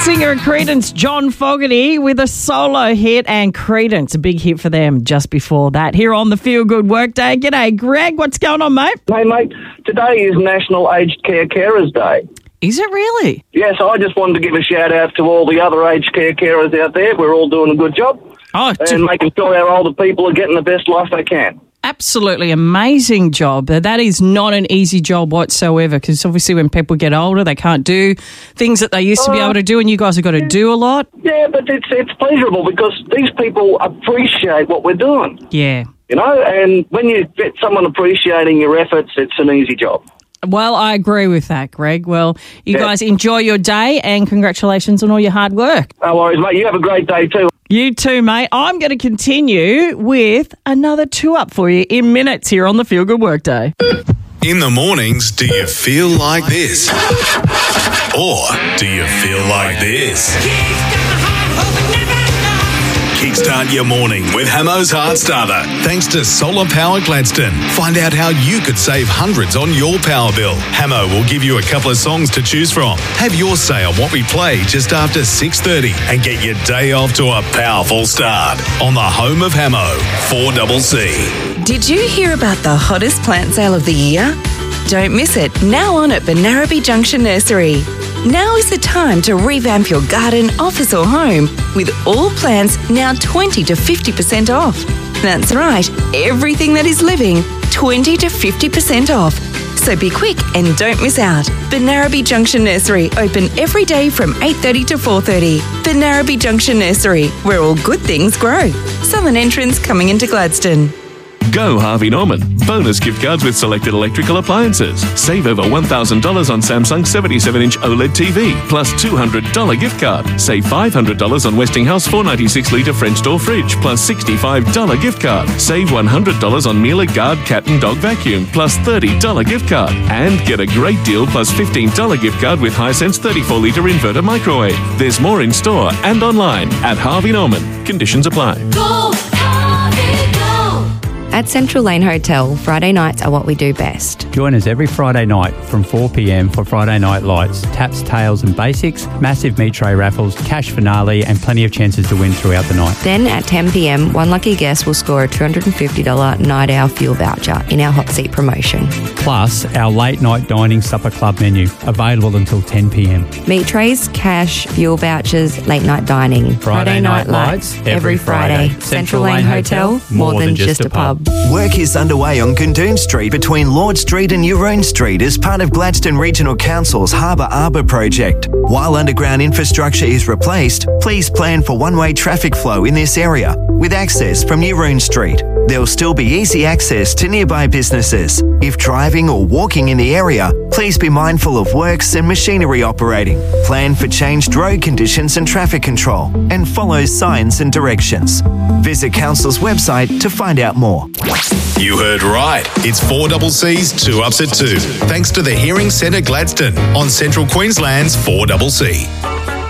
Singer and Creedence, John Fogerty, with a solo hit, and Creedence, a big hit for them just before that. Here on the Feel Good Workday. G'day, Greg. What's going on, mate? Hey, mate. Today is National Aged Care Carers Day. Is it really? Yes, I just wanted to give a shout-out to all the other aged care carers out there. We're all doing a good job and making sure our older people are getting the best life they can. Absolutely amazing job. That is not an easy job whatsoever, because obviously when people get older, they can't do things that they used to be able to do, and you guys have got to do a lot. Yeah, but it's pleasurable because these people appreciate what we're doing. Yeah. You know, and when you get someone appreciating your efforts, it's an easy job. Well, I agree with that, Greg. Well, you guys enjoy your day, and congratulations on all your hard work. No worries, mate. You have a great day too. You too, mate. I'm going to continue with another 2-up for you in minutes here on the Feel Good Workday. In the mornings, do you feel like this? Or do you feel like this? Kickstart your morning with Hamo's Heart Starter. Thanks to Solar Power Gladstone. Find out how you could save hundreds on your power bill. Hamo will give you a couple of songs to choose from. Have your say on what we play just after 6:30 and get your day off to a powerful start on the home of Hamo, 4CC. Did you hear about the hottest plant sale of the year? Don't miss it, now on at Benarabi Junction Nursery. Now is the time to revamp your garden, office or home with all plants now 20 to 50% off. That's right, everything that is living, 20 to 50% off. So be quick and don't miss out. Benarabi Junction Nursery, open every day from 8:30 to 4:30. Benarabi Junction Nursery, where all good things grow. Southern entrance coming into Gladstone. Go Harvey Norman. Bonus gift cards with selected electrical appliances. Save over $1,000 on Samsung 77-inch OLED TV, plus $200 gift card. Save $500 on Westinghouse 496-litre French door fridge, plus $65 gift card. Save $100 on Miele Guard cat and dog vacuum, plus $30 gift card. And get a great deal plus $15 gift card with Hisense 34-litre inverter microwave. There's more in store and online at Harvey Norman. Conditions apply. Go, Harvey, go. At Central Lane Hotel, Friday nights are what we do best. Join us every Friday night from 4 p.m. for Friday Night Lights, taps, tails and basics, massive meat tray raffles, cash finale and plenty of chances to win throughout the night. Then at 10 p.m, one lucky guest will score a $250 night owl fuel voucher in our hot seat promotion. Plus, our late night dining supper club menu, available until 10 p.m. Meat trays, cash, fuel vouchers, late night dining. Friday Night Lights, every Friday. Central Lane Hotel, more than just a pub. Work is underway on Goondoon Street between Lord Street and Yeroon Street as part of Gladstone Regional Council's Harbour Arbour project. While underground infrastructure is replaced, please plan for one-way traffic flow in this area with access from Yeroon Street. There will still be easy access to nearby businesses. If driving or walking in the area, please be mindful of works and machinery operating. Plan for changed road conditions and traffic control, and follow signs and directions. Visit Council's website to find out more. You heard right. It's 4CC's 2-Ups at 2. Thanks to the Hearing Centre Gladstone on Central Queensland's 4CC.